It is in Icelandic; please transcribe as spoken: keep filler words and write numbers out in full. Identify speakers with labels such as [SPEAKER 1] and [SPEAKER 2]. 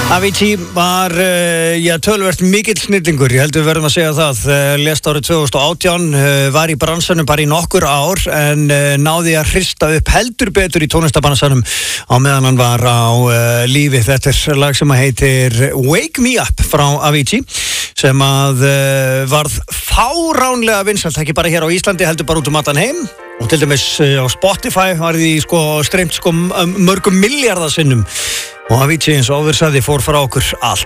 [SPEAKER 1] Avicii var, uh, já, töluvert mikill snillingur, ég held við verðum að segja það, uh, lést árið tvö þúsund og átján, uh, var í bransanum bara í nokkur ár en uh, náði að hrista upp heldur betur í tónlistabransanum á meðan hann var á uh, lífi. Þetta er lag sem að heitir Wake Me Up frá Avicii sem að uh, varð fáránlega vinsælt, ekki bara hér á Íslandi, heldur bara út um allan heim. Og til dæmis uh, á Spotify var því sko streymt sko mörgum milljarðasinnum og Avicii eins og áður sagði fór frá okkur allt